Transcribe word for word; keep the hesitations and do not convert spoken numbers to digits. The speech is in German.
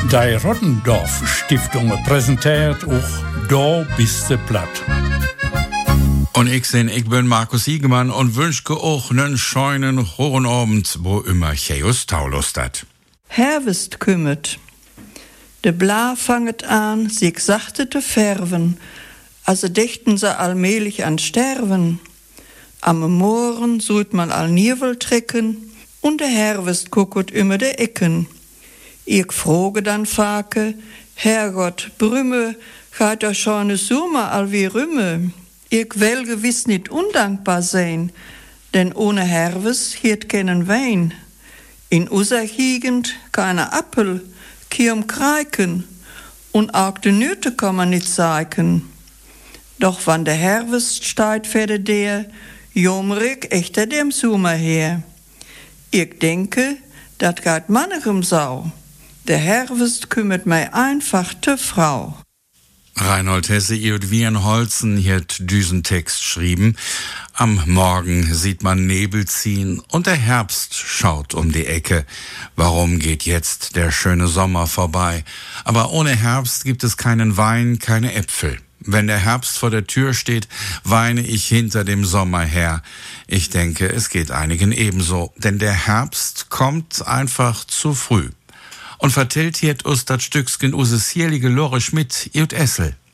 Die Rottendorf-Stiftung präsentiert auch Da bist du platt. Und ich bin, ich bin Markus Siegemann und wünsche auch einen schönen hohen Abend, wo immer Cheus Taulust hat. Herbst kümmert. De Bla fanget an, sich sachte zu färben, also dächten sie allmählich an Sterben. Am Mohren sollt man all Nierwel trecken, und der Herbst gucket immer de Ecken. Ich froge dann Fake, Herrgott, Brümme, gaat er schon ne Sommer all wie Rümme. Ich will gewiss nicht undankbar sein, denn ohne Herbst hiert keinen Wein. In unser Gegend keine Appel, kiem Kreiken, und auch de Nüte kann man nicht zeigen. Doch wann der Herbst steigt, werde der, jomrig echter dem Sommer her. Ich denke, dat gaat manchem Sau. Der Herbst kümmert mei einfach te Frau. Reinhold Hesse, Iot Wienholzen, hier diesen Text schrieben. Am Morgen sieht man Nebel ziehen und der Herbst schaut um die Ecke. Warum geht jetzt der schöne Sommer vorbei? Aber ohne Herbst gibt es keinen Wein, keine Äpfel. Wenn der Herbst vor der Tür steht, weine ich hinter dem Sommer her. Ich denke, es geht einigen ebenso, denn der Herbst kommt einfach zu früh. Und vertellt hiert us dat Stücksken use sierlige Lore Schmidt, Iot Essel.